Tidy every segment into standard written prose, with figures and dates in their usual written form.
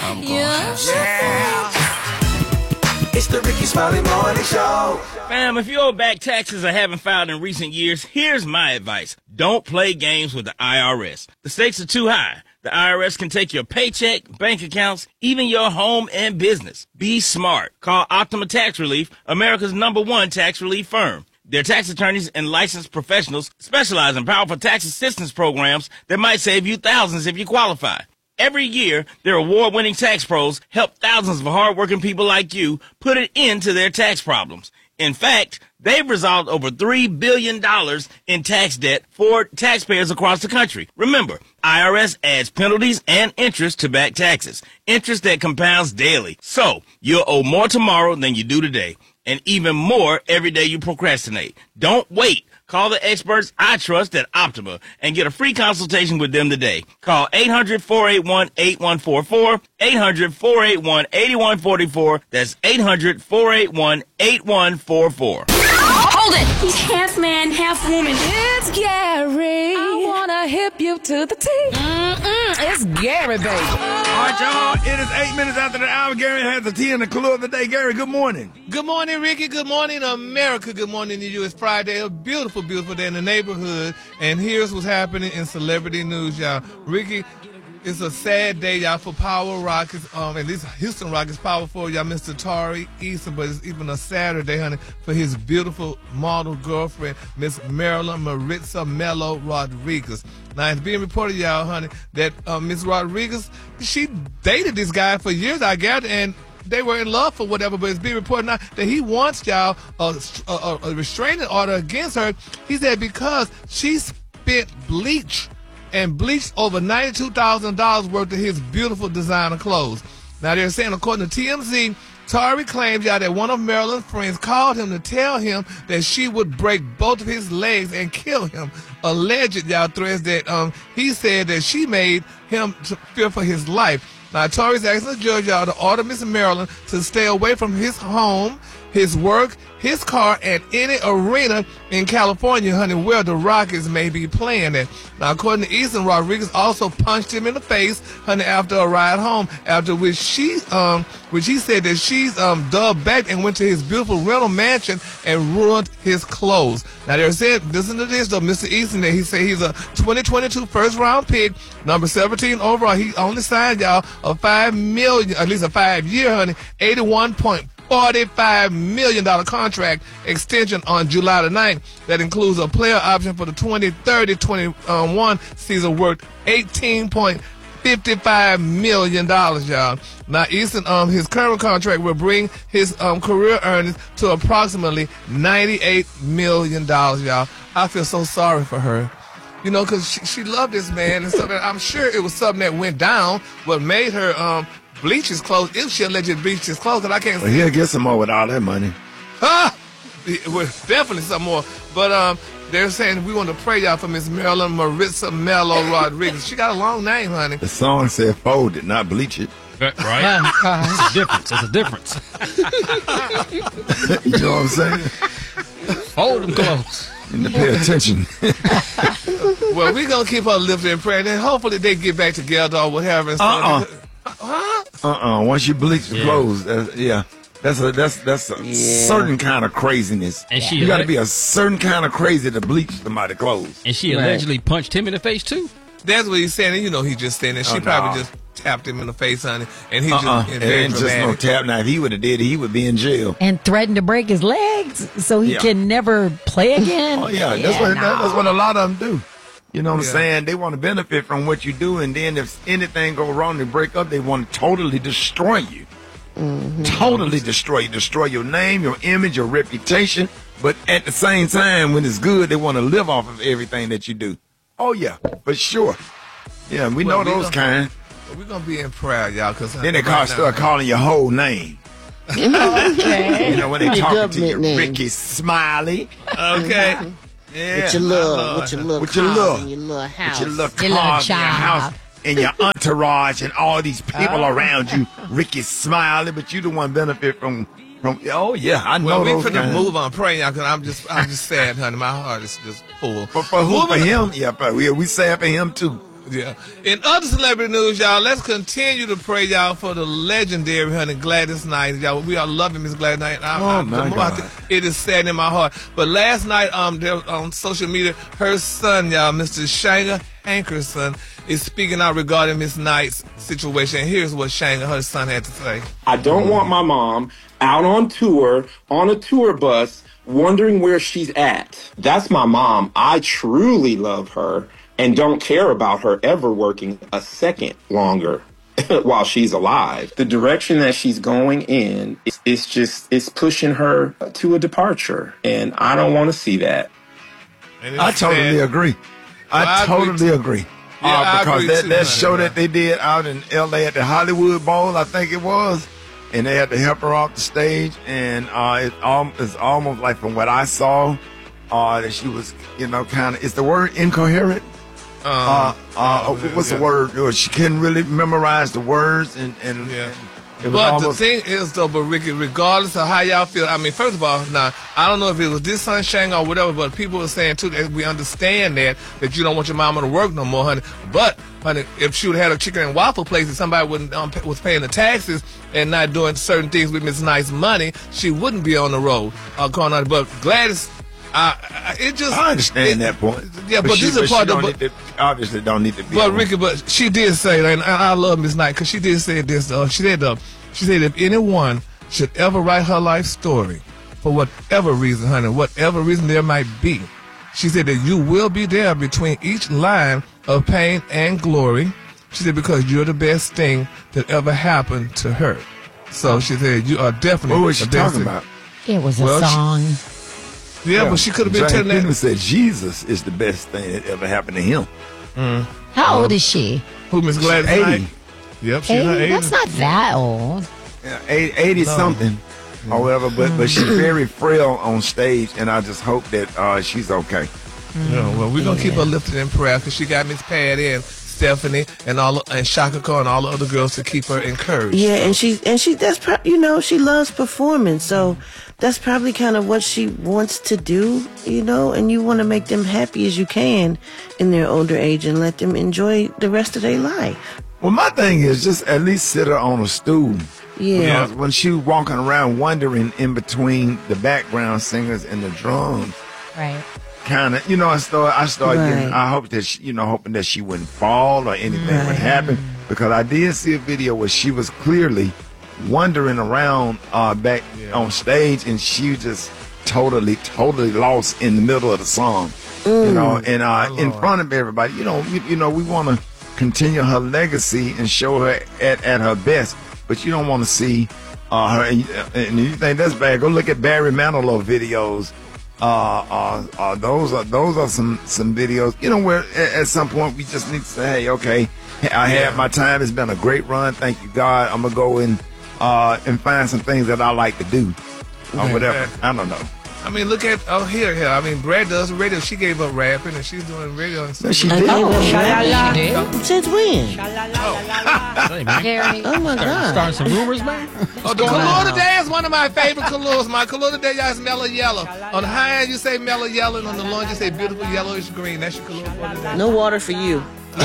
Yeah. It's the Ricky Smiley Morning Show. Fam, if you owe back taxes or haven't filed in recent years, here's my advice. Don't play games with the IRS. The stakes are too high. The IRS can take your paycheck, bank accounts, even your home and business. Be smart. Call Optima Tax Relief, America's #1 tax relief firm. Their tax attorneys and licensed professionals specialize in powerful tax assistance programs that might save you thousands if you qualify. Every year, their award-winning tax pros help thousands of hardworking people like you put an end to their tax problems. In fact, they've resolved over $3 billion in tax debt for taxpayers across the country. Remember, IRS adds penalties and interest to back taxes, interest that compounds daily. So, you'll owe more tomorrow than you do today, and even more every day you procrastinate. Don't wait. Call the experts I trust at Optima and get a free consultation with them today. Call 800-481-8144, 800-481-8144. That's 800-481-8144. Hold it! He's half man, half woman. It's Gary. I wanna hip you to the T. It's Gary, baby. All right, y'all. It is 8 minutes after the hour. Gary has the tea and the clue of the day. Gary, good morning. Good morning, Ricky. Good morning, America. Good morning to you. It's Friday, a beautiful, beautiful day in the neighborhood. And here's what's happening in celebrity news, y'all. Ricky, it's a sad day, y'all, for Power Rockets. At least Houston Rockets Power Forward, y'all, Mr. Tari Eason. But it's even a Saturday, honey, for his beautiful model girlfriend, Miss Marilyn Maritza Mello Rodriguez. Now, it's being reported, y'all, honey, that Miss Rodriguez, she dated this guy for years, I gather, and they were in love for whatever, but it's being reported now that he wants, y'all, a restraining order against her. He said because she spent bleach and bleached over $92,000 worth of his beautiful designer clothes. Now, they're saying, according to TMZ, Tari claims, y'all, that one of Marilyn's friends called him to tell him that she would break both of his legs and kill him. Alleged, y'all, threats that he said that she made him fear for his life. Now, Tari's asking the judge, y'all, to order Miss Marilyn to stay away from his home, his work, his car, and any arena in California, honey, where the Rockets may be playing at. Now, according to Eason, Rodriguez also punched him in the face, honey, after a ride home, after which he said that she's dug back and went to his beautiful rental mansion and ruined his clothes. Now, they're saying, listen to this, though, Mr. Eason, that he said he's a 2022 first-round pick, number 17 overall. He only signed, y'all, a $5 million, at least a 5-year, honey, $81.45 million contract extension on July the 9th. That includes a player option for the 2030-21 season worth $18.55 million, y'all. Now, Eason, his current contract will bring his career earnings to approximately $98 million, y'all. I feel so sorry for her. You know, because she loved this man and stuff. I'm sure it was something that went down, what made her bleach his clothes, if she allegedly bleached his clothes, because I can't see. He'll get some more with all that money. Well, definitely some more. But they're saying we want to pray, y'all, for Miss Marilyn Maritza Mello Rodriguez. She got a long name, honey. The song said fold it, not bleach it. Right? It's a difference. You know what I'm saying? Fold them clothes. You need to pay attention. Well, we're going to keep her lifted in prayer, and then hopefully they get back together or whatever. Once you bleach the clothes, that's a certain kind of craziness. And you got to be a certain kind of crazy to bleach somebody's clothes. And she allegedly punched him in the face too. That's what he's saying. And you know, he's just saying that she probably just tapped him in the face, honey, and he just and just no tap. Now, if he would have did it, he would be in jail. And threatened to break his legs so he can never play again. That's what a lot of them do. You know what I'm saying? They want to benefit from what you do, and then if anything go wrong, they break up, they want to totally destroy you. Mm-hmm. Totally destroy you. Destroy your name, your image, your reputation. But at the same time, when it's good, they want to live off of everything that you do. Oh, yeah, for sure. Yeah, we know those kind. We're going to be in prayer, y'all. Cause then they start calling your whole name. Okay. You know, when they talking to you, name. Ricky Smiley. Okay. Yeah. With your love, your little house, your house, and your entourage, and all these people around you, Ricky Smiley, but you the one benefit from. Oh yeah, I know. Well, we finna move on, praying, y'all, because I'm just sad, honey. My heart is just full. For who? For him? Yeah, we sad for him too. Yeah. In other celebrity news, y'all, let's continue to pray, y'all, for the legendary honey Gladys Knight. Y'all, we are loving Miss Gladys Knight. My God. It is sad in my heart. But last night, on social media, her son, y'all, Mr. Shanga Hankerson, is speaking out regarding Miss Knight's situation. Here's what Shanga, her son, had to say. I don't want my mom out on tour, on a tour bus, wondering where she's at. That's my mom. I truly love her and don't care about her ever working a second longer while she's alive. The direction that she's going in, it's pushing her to a departure, and I don't want to see that. I totally agree. I totally agree. Yeah, because that show that they did out in L.A. at the Hollywood Bowl, I think it was, and they had to help her off the stage, and it's almost like from what I saw, that she was, kind of, is the word incoherent? What's the word? She couldn't really memorize the words, and it was but the thing is, though, but Ricky, regardless of how y'all feel, I mean, first of all, now, I don't know if it was this son Shanga or whatever, but people were saying, too, that we understand that you don't want your mama to work no more, honey. But, honey, if she would have had a chicken and waffle place and somebody was paying the taxes and not doing certain things with Miss Knight's money, she wouldn't be on the road. Going on. But Gladys, I understand that point. Yeah, but this is part of obviously don't need to be. But Ricky, but she did say, and I love Miss Knight because she did say this. She said if anyone should ever write her life story, for whatever reason, honey, whatever reason there might be, she said that you will be there between each line of pain and glory. She said because you're the best thing that ever happened to her. So she said you are definitely. What was she talking about? It was a song. Yeah, but she could have been telling that. Said Jesus is the best thing that ever happened to him. How old is she? Who, Miss Gladys? 80. Yep, she's 80. That's not that old. Yeah, 80 something or whatever. But she's very frail on stage, and I just hope that she's okay. Yeah, well, we're gonna keep her lifted in prayer because she got Miss Patty and Stephanie and Shaka Khan and all the other girls to keep her encouraged. Yeah, and she she loves performing, so that's probably kind of what she wants to do, and you want to make them happy as you can in their older age and let them enjoy the rest of their life. Well, my thing is just at least sit her on a stool. Yeah. Because when she was walking around wandering in between the background singers and the drums. Right. Kind of, I started getting, I hope that hoping that she wouldn't fall or anything would happen, because I did see a video where she was clearly wandering around back on stage, and she was just totally lost in the middle of the song, and in front of everybody. We want to continue her legacy and show her at her best, but you don't want to see her. And you think that's bad? Go look at Barry Manilow videos. Those are some videos, where at some point we just need to say, hey, okay, I had my time. It's been a great run. Thank you, God. I'm gonna go and find some things that I like to do, or whatever. I don't know. I mean, look at here. I mean, Brad does radio. She gave up rapping, and she's doing radio. And stuff. She did. Since when? Gary. Oh my God! Starting some rumors, man. The Kalua today is one of my favorite Kaluas. My Kalua today is mellow yellow. On the high end, you say mellow yellow, and on the low end, you say beautiful yellowish green. That's your Kalua for today. No water for you.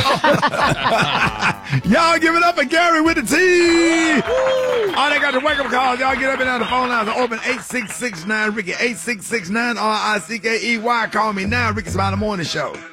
Y'all give it up for Gary with the T. Oh, they got the wake up calls. Y'all get up and down. The phone lines are open. 8669 Ricky 8669 RICKEY. Call me now. Ricky Smiley Morning Show.